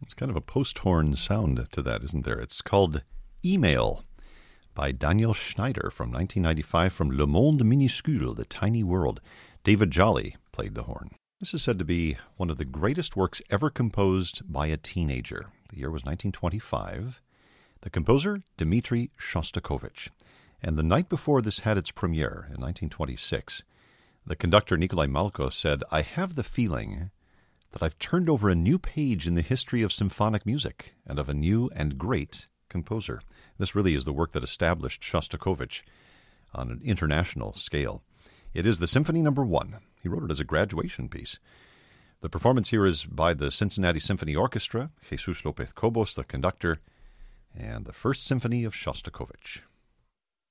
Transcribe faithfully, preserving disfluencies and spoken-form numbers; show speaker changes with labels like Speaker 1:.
Speaker 1: It's kind of a post-horn sound to that, isn't there? It's called Email by Daniel Schneider from nineteen ninety-five from Le Monde Minuscule, The Tiny World. David Jolly played the horn. This is said to be one of the greatest works ever composed by a teenager. The year was nineteen twenty-five. The composer, Dmitri Shostakovich. And the night before this had its premiere, in nineteen twenty-six, the conductor Nikolai Malko said, "I have the feeling that I've turned over a new page in the history of symphonic music and of a new and great composer." This really is the work that established Shostakovich on an international scale. It is the Symphony Number One. He wrote it as a graduation piece. The performance here is by the Cincinnati Symphony Orchestra, Jesus Lopez Cobos, the conductor, and the First Symphony of Shostakovich.